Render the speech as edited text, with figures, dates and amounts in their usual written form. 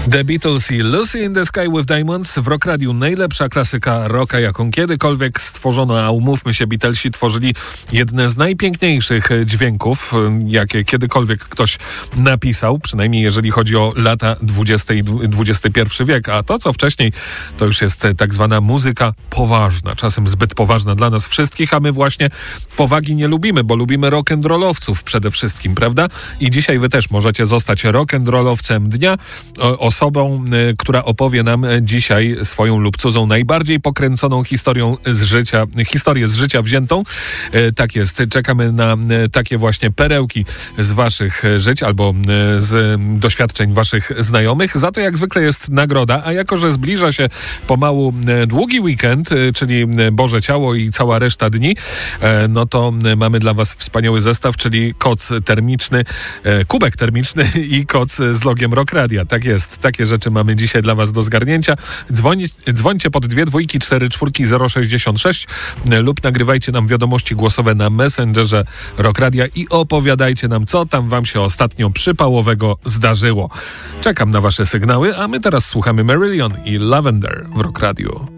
The Beatles i Lucy in the Sky with Diamonds w Rock Radiu. Najlepsza klasyka rocka, jaką kiedykolwiek stworzono, a umówmy się, Beatlesi tworzyli jedne z najpiękniejszych dźwięków, jakie kiedykolwiek ktoś napisał, przynajmniej jeżeli chodzi o lata 20 i XXI wiek, a to, co wcześniej, to już jest tak zwana muzyka poważna, czasem zbyt poważna dla nas wszystkich, a my właśnie powagi nie lubimy, bo lubimy rock'n'rollowców przede wszystkim, prawda? I dzisiaj wy też możecie zostać rock'n'rollowcem dnia, osobą, która opowie nam dzisiaj swoją lub cudzą najbardziej pokręconą historię z życia wziętą. Tak jest, czekamy na takie właśnie perełki z waszych żyć albo z doświadczeń waszych znajomych. Za to jak zwykle jest nagroda, a jako że zbliża się pomału długi weekend, czyli Boże Ciało i cała reszta dni, no to mamy dla was wspaniały zestaw, czyli koc termiczny, kubek termiczny i koc z logiem Rock Radia. Tak jest, takie rzeczy mamy dzisiaj dla was do zgarnięcia. Dzwońcie pod 2 2 4 4 066 lub nagrywajcie nam wiadomości głosowe na Messengerze Rock Radia i opowiadajcie nam, co tam wam się ostatnio przypałowego zdarzyło. Czekam na wasze sygnały, a my teraz słuchamy Marillion i Lavender w Rock Radiu.